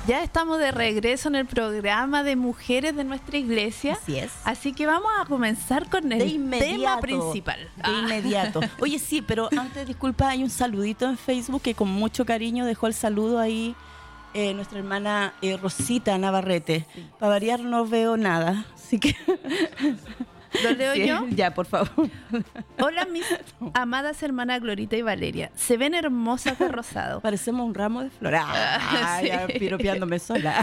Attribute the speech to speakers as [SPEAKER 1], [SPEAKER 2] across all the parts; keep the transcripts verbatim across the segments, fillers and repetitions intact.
[SPEAKER 1] Ya estamos de regreso en el programa de mujeres de nuestra iglesia.
[SPEAKER 2] Así es.
[SPEAKER 1] Así que vamos a comenzar con el tema principal.
[SPEAKER 2] De ah. inmediato. Oye, sí, pero antes, disculpa, hay un saludito en Facebook que con mucho cariño dejó el saludo ahí eh, nuestra hermana eh, Rosita Navarrete. Sí. Para variar no veo nada, así que...
[SPEAKER 1] ¿Lo leo sí, yo?
[SPEAKER 2] Ya, por favor.
[SPEAKER 1] Hola, mis amadas hermanas Glorita y Valeria. Se ven hermosas de rosado.
[SPEAKER 2] Parecemos un ramo de flores. Ah, sí. Ya piropeándome sola.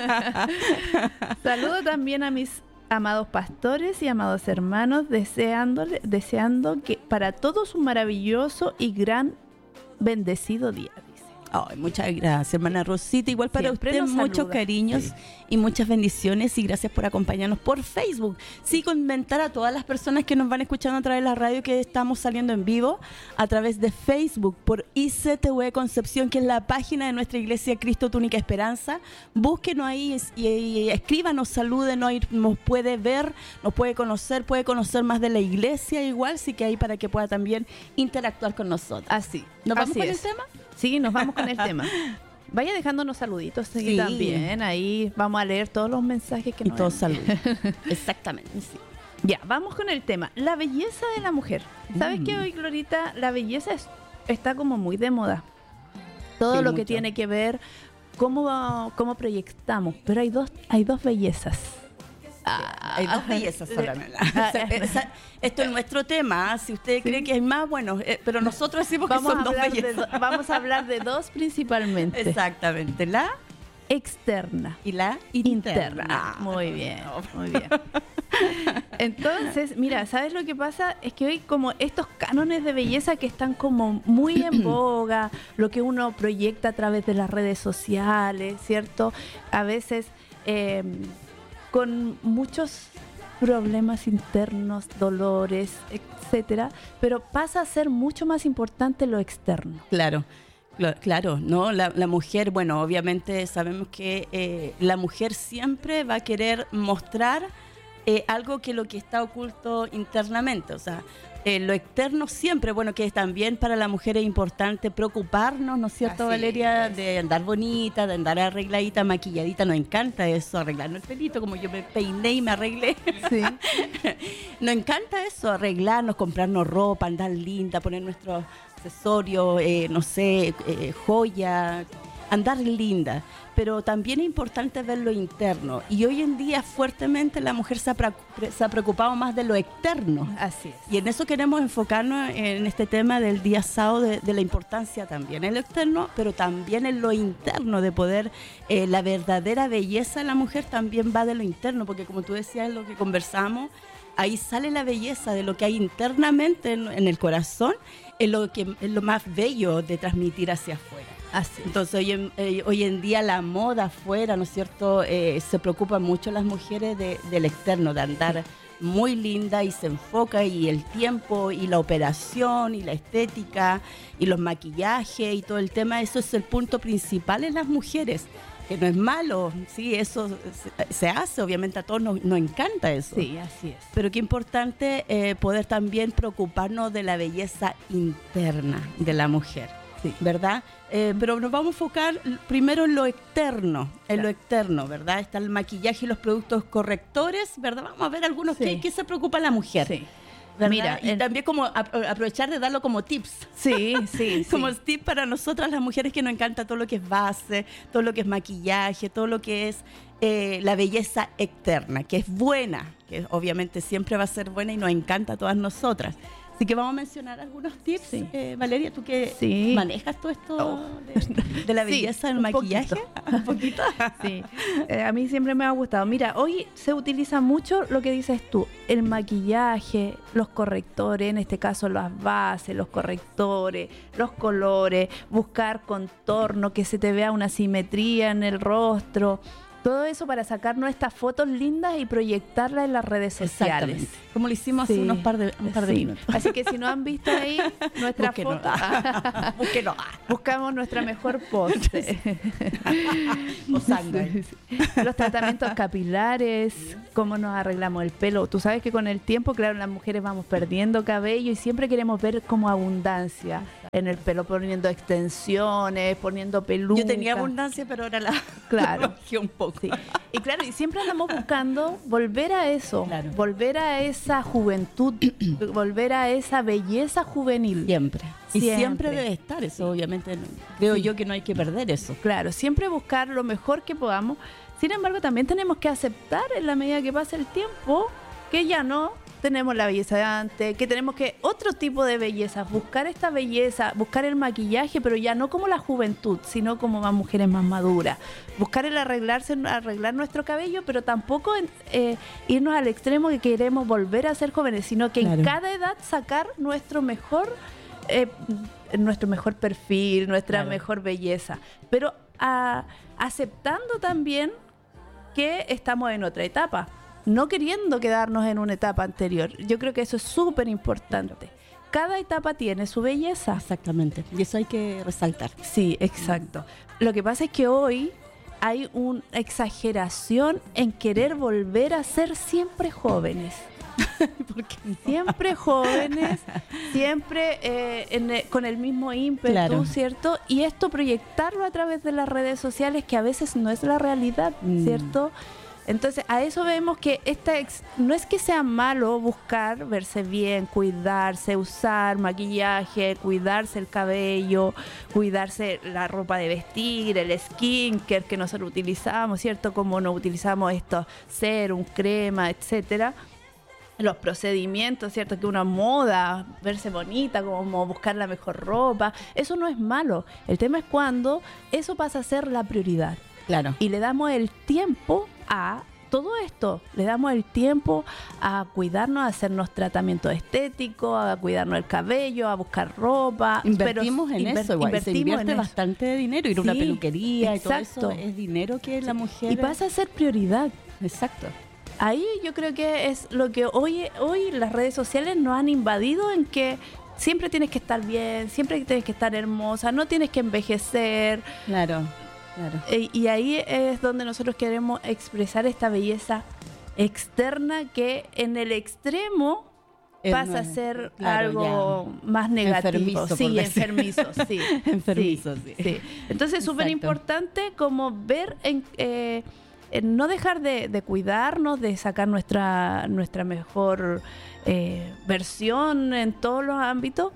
[SPEAKER 1] Saludo también a mis amados pastores y amados hermanos, deseándole, deseando que para todos un maravilloso y gran bendecido día.
[SPEAKER 2] Ay, muchas gracias, hermana Rosita. Igual para
[SPEAKER 1] Siempre
[SPEAKER 2] usted, muchos saluda. cariños sí. y muchas bendiciones. Y gracias por acompañarnos por Facebook. Sí, comentar a todas las personas que nos van escuchando a través de la radio que estamos saliendo en vivo a través de Facebook por I C T V Concepción, que es la página de nuestra iglesia Cristo Tu Única Esperanza. Búsquenos ahí y, y, y escríbanos, salúdenos, nos puede ver, nos puede conocer, puede conocer más de la iglesia igual, sí que ahí para que pueda también interactuar con nosotros.
[SPEAKER 1] Así.
[SPEAKER 2] ¿Nos vamos
[SPEAKER 1] Así
[SPEAKER 2] con
[SPEAKER 1] es.
[SPEAKER 2] el tema?
[SPEAKER 1] Sí, nos vamos con el tema. Vaya dejándonos saluditos sí. también. Ahí vamos a leer todos los mensajes que
[SPEAKER 2] y
[SPEAKER 1] nos
[SPEAKER 2] todos saludos. Exactamente, sí.
[SPEAKER 1] Ya, vamos con el tema. La belleza de la mujer. ¿Sabes mm. qué hoy, Glorita? La belleza es, está como muy de moda. Todo sí, lo mucho. que tiene que ver cómo, cómo proyectamos. Pero hay dos, hay dos bellezas.
[SPEAKER 2] Ah, hay dos bellezas solamente. Ah, esto es nuestro tema. Si usted ¿sí? cree que hay más, bueno, eh, pero nosotros decimos vamos que son dos bellezas.
[SPEAKER 1] Do, vamos a hablar de dos principalmente.
[SPEAKER 2] Exactamente. La
[SPEAKER 1] externa
[SPEAKER 2] y la
[SPEAKER 1] interna.
[SPEAKER 2] interna.
[SPEAKER 1] Ah, muy bien, muy bien. Entonces, mira, ¿sabes lo que pasa? Es que hoy como estos cánones de belleza que están como muy en boga, lo que uno proyecta a través de las redes sociales, ¿cierto? A veces... Eh, con muchos problemas internos, dolores, etcétera, pero pasa a ser mucho más importante lo externo.
[SPEAKER 2] Claro, claro, ¿no? La, la mujer, bueno, obviamente sabemos que eh, la mujer siempre va a querer mostrar eh, algo que lo que está oculto internamente, o sea, Eh, lo externo siempre, bueno, que también para la mujer es importante preocuparnos, ¿no es cierto, Así Valeria? Es. De andar bonita, de andar arregladita, maquilladita, nos encanta eso, arreglarnos el pelito, como yo me peiné y me arreglé.
[SPEAKER 1] Sí.
[SPEAKER 2] Nos encanta eso, arreglarnos, comprarnos ropa, andar linda, poner nuestros accesorios, eh, no sé, eh, joya, andar linda. Pero también es importante ver lo interno. Y hoy en día fuertemente la mujer se ha, pre- se ha preocupado más de lo externo.
[SPEAKER 1] Así es.
[SPEAKER 2] Y en eso queremos enfocarnos en este tema del día sábado, de, de la importancia también en lo externo, pero también en lo interno, de poder, eh, la verdadera belleza de la mujer también va de lo interno, porque como tú decías, lo que conversamos, ahí sale la belleza de lo que hay internamente en, en el corazón, es lo, que, es lo más bello de transmitir hacia afuera.
[SPEAKER 1] Así.
[SPEAKER 2] Entonces hoy en, eh, hoy en día la moda afuera, ¿no es cierto? Eh, se preocupan mucho las mujeres de, del externo, de andar muy linda y se enfoca y el tiempo y la operación y la estética y los maquillajes y todo el tema, eso es el punto principal en las mujeres. Que no es malo, sí, eso se, se hace, obviamente a todos nos, nos encanta eso.
[SPEAKER 1] Sí, así es.
[SPEAKER 2] Pero qué importante eh, poder también preocuparnos de la belleza interna de la mujer. Sí, ¿verdad? Eh, pero nos vamos a enfocar primero en lo externo, en claro. lo externo, ¿verdad? Está el maquillaje y los productos correctores, ¿verdad? Vamos a ver algunos sí. que, que se preocupa la mujer.
[SPEAKER 1] Sí.
[SPEAKER 2] ¿verdad?
[SPEAKER 1] Mira,
[SPEAKER 2] y
[SPEAKER 1] el...
[SPEAKER 2] también como aprovechar de darlo como tips.
[SPEAKER 1] Sí, sí,
[SPEAKER 2] como
[SPEAKER 1] sí.
[SPEAKER 2] tips para nosotras las mujeres que nos encanta todo lo que es base, todo lo que es maquillaje, todo lo que es eh, la belleza externa, que es buena, que obviamente siempre va a ser buena y nos encanta a todas nosotras. Así que vamos a mencionar algunos tips. Sí. Eh, Valeria, tú que
[SPEAKER 1] sí.
[SPEAKER 2] manejas todo esto oh. de, de la belleza sí, del maquillaje.
[SPEAKER 1] Poquito. Un poquito. Sí, eh, a mí siempre me ha gustado. Mira, hoy se utiliza mucho lo que dices tú, el maquillaje, los correctores, en este caso las bases, los correctores, los colores, buscar contorno, que se te vea una simetría en el rostro. Todo eso para sacar nuestras fotos lindas y proyectarlas en las redes sociales.
[SPEAKER 2] Como lo hicimos sí. hace unos par de, un par de
[SPEAKER 1] sí.
[SPEAKER 2] minutos.
[SPEAKER 1] Así que si no han visto ahí nuestra foto, ah,
[SPEAKER 2] búsquenos.
[SPEAKER 1] buscamos nuestra mejor pose.
[SPEAKER 2] O sangre.
[SPEAKER 1] Los tratamientos capilares, cómo nos arreglamos el pelo. Tú sabes que con el tiempo, claro, las mujeres vamos perdiendo cabello y siempre queremos ver como abundancia en el pelo, poniendo extensiones, poniendo pelucas.
[SPEAKER 2] Yo tenía abundancia, pero ahora la,
[SPEAKER 1] claro.
[SPEAKER 2] la bajé un poco.
[SPEAKER 1] Sí. Y claro, y siempre andamos buscando volver a eso,
[SPEAKER 2] claro.
[SPEAKER 1] volver a esa juventud, volver a esa belleza juvenil.
[SPEAKER 2] Siempre. Y
[SPEAKER 1] siempre,
[SPEAKER 2] siempre debe estar eso, sí. obviamente. No, creo sí. yo que no hay que perder eso.
[SPEAKER 1] Claro, siempre buscar lo mejor que podamos. Sin embargo, también tenemos que aceptar en la medida que pasa el tiempo que ya no tenemos la belleza de antes, que tenemos que otro tipo de belleza, buscar esta belleza, buscar el maquillaje, pero ya no como la juventud, sino como más mujeres más maduras, buscar el arreglarse, arreglar nuestro cabello, pero tampoco eh, irnos al extremo que queremos volver a ser jóvenes, sino que claro. en cada edad sacar nuestro mejor eh, nuestro mejor perfil, nuestra claro. mejor belleza, pero a, aceptando también que estamos en otra etapa, no queriendo quedarnos en una etapa anterior. Yo creo que eso es súper importante. Cada etapa tiene su belleza.
[SPEAKER 2] Exactamente. Y eso hay que resaltar.
[SPEAKER 1] Sí, exacto. Lo que pasa es que hoy hay una exageración en querer volver a ser siempre jóvenes.
[SPEAKER 2] ¿Por qué no?
[SPEAKER 1] Siempre jóvenes, siempre eh, en, eh, con el mismo ímpetu, claro. ¿cierto? Y esto proyectarlo a través de las redes sociales, que a veces no es la realidad, mm. ¿cierto? Entonces, a eso vemos que esta ex, no es que sea malo buscar verse bien, cuidarse, usar maquillaje, cuidarse el cabello, cuidarse la ropa de vestir, el skincare que nosotros utilizamos, ¿cierto? Como no utilizamos estos serum, crema, etcétera. Los procedimientos, ¿cierto? Que una moda, verse bonita, como buscar la mejor ropa, eso no es malo. El tema es cuando eso pasa a ser la prioridad.
[SPEAKER 2] Claro.
[SPEAKER 1] Y le damos el tiempo a todo esto, le damos el tiempo a cuidarnos, a hacernos tratamientos estéticos, a cuidarnos el cabello, a buscar ropa.
[SPEAKER 2] Invertimos
[SPEAKER 1] pero
[SPEAKER 2] en
[SPEAKER 1] inver-
[SPEAKER 2] eso, igual. Se invierte bastante de dinero, ir a
[SPEAKER 1] sí,
[SPEAKER 2] una peluquería
[SPEAKER 1] exacto.
[SPEAKER 2] y todo eso es dinero que sí. la mujer...
[SPEAKER 1] Y pasa a ser prioridad.
[SPEAKER 2] Exacto.
[SPEAKER 1] Ahí yo creo que es lo que hoy, hoy las redes sociales nos han invadido, en que siempre tienes que estar bien, siempre tienes que estar hermosa, no tienes que envejecer.
[SPEAKER 2] Claro. Claro.
[SPEAKER 1] Y, y ahí es donde nosotros queremos expresar esta belleza externa que en el extremo
[SPEAKER 2] es
[SPEAKER 1] pasa
[SPEAKER 2] nueve.
[SPEAKER 1] a ser
[SPEAKER 2] Claro,
[SPEAKER 1] algo ya. más negativo.
[SPEAKER 2] Enfermizo,
[SPEAKER 1] sí, enfermizo, sí.
[SPEAKER 2] enfermizo, sí.
[SPEAKER 1] sí. sí. Entonces es súper importante como ver, en, eh, en no dejar de, de cuidarnos, de sacar nuestra, nuestra mejor eh, versión en todos los ámbitos.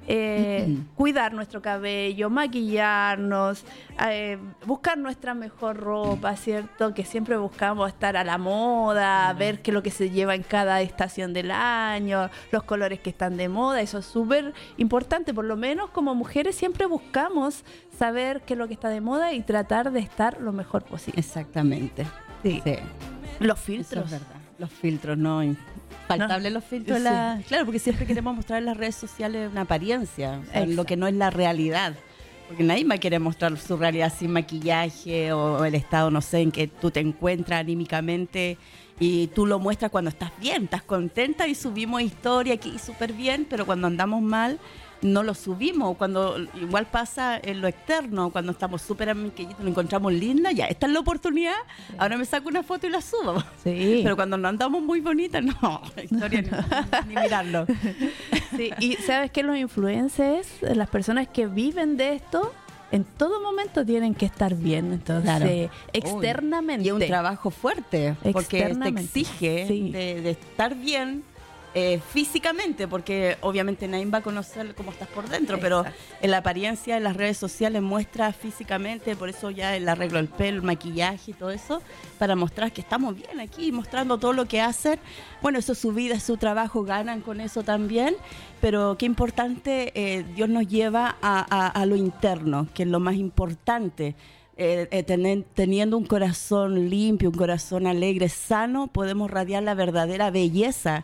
[SPEAKER 1] Eh, uh-huh. Cuidar nuestro cabello, maquillarnos, eh, buscar nuestra mejor ropa, ¿cierto? Que siempre buscamos estar a la moda, uh-huh. ver qué es lo que se lleva en cada estación del año, los colores que están de moda. Eso es súper importante. Por lo menos como mujeres siempre buscamos saber qué es lo que está de moda y tratar de estar lo mejor posible.
[SPEAKER 2] Exactamente.
[SPEAKER 1] Sí.
[SPEAKER 2] sí.
[SPEAKER 1] Los filtros.
[SPEAKER 2] Eso es verdad. Los filtros, no... Faltable no. los filtros. Sí. La... Claro, porque siempre queremos mostrar en las redes sociales una apariencia, o sea, lo que no es la realidad. Porque nadie más quiere mostrar su realidad sin maquillaje o, o el estado, no sé, en que tú te encuentras anímicamente y tú lo muestras cuando estás bien, estás contenta y subimos historia aquí súper bien, pero cuando andamos mal no lo subimos. Cuando igual pasa en lo externo, cuando estamos súper amiquillitos, nos encontramos linda, ya, esta es la oportunidad, sí. ahora me saco una foto y la subo.
[SPEAKER 1] Sí.
[SPEAKER 2] Pero cuando no andamos muy bonitas, no, historia ni, ni mirarlo.
[SPEAKER 1] Sí. Y ¿sabes qué? Los influencers, las personas que viven de esto, en todo momento tienen que estar bien, entonces, claro. externamente.
[SPEAKER 2] Uy, y es un trabajo fuerte, porque te exige sí. de, de estar bien, Eh, físicamente, porque obviamente nadie va a conocer cómo estás por dentro, exacto. pero en la apariencia en las redes sociales muestra físicamente, por eso ya el arreglo del pelo, el maquillaje y todo eso, para mostrar que estamos bien aquí, mostrando todo lo que hacen. Bueno, eso es su vida, es su trabajo, ganan con eso también, pero qué importante, eh, Dios nos lleva a, a, a lo interno, que es lo más importante. Eh, eh, tener, teniendo un corazón limpio, un corazón alegre, sano, podemos radiar la verdadera belleza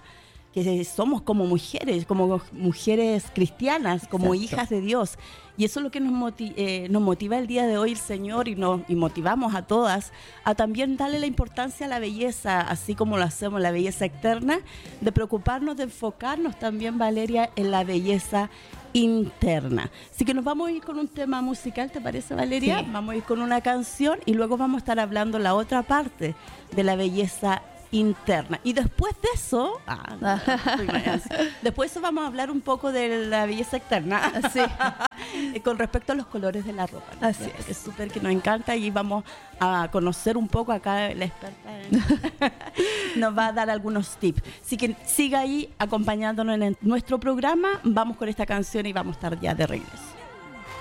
[SPEAKER 2] que somos como mujeres, como mujeres cristianas, como
[SPEAKER 1] Exacto.
[SPEAKER 2] hijas de Dios. Y eso es lo que nos, motiva, eh, nos motiva el día de hoy el Señor y, nos, y motivamos a todas a también darle la importancia a la belleza, así como lo hacemos, la belleza externa, de preocuparnos, de enfocarnos también, Valeria, en la belleza interna. Así que nos vamos a ir con un tema musical, ¿te parece, Valeria?
[SPEAKER 1] Sí.
[SPEAKER 2] Vamos a ir con una canción y luego vamos a estar hablando la otra parte de la belleza interna. Y después de eso, ah, no, estoy mal. Después de eso vamos a hablar un poco de la belleza externa.
[SPEAKER 1] Sí.
[SPEAKER 2] Con respecto a los colores de la ropa, ¿no?
[SPEAKER 1] Así
[SPEAKER 2] es.
[SPEAKER 1] es.
[SPEAKER 2] Es súper que nos encanta y vamos a conocer un poco acá la experta en- nos va a dar algunos tips. Así que siga ahí acompañándonos en nuestro programa. Vamos con esta canción y vamos a estar ya de regreso.